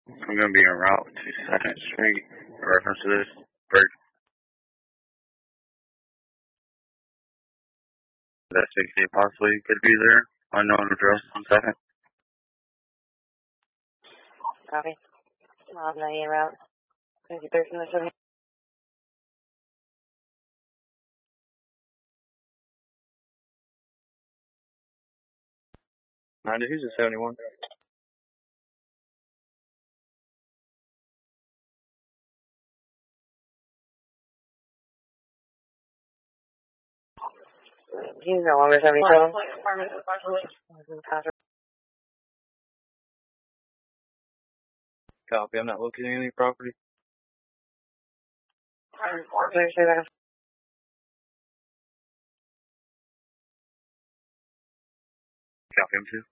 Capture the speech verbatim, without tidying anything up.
I'm going to be en route to second Street. In reference to this bridge. That sixty possibly could be there. Unknown address on second. Copy. Miles ninety en route. fifty-third from the seventy. ninety-two to seventy-one. He's no longer seventy-seven. Copy. I'm not locating any property. Copy, Copy, I'm two.